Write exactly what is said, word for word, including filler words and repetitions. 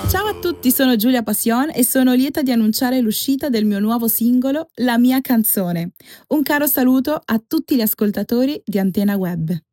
Ciao a tutti, sono Giulia Passion e sono lieta di annunciare l'uscita del mio nuovo singolo La mia canzone. Un caro saluto a tutti gli ascoltatori di Antena Web.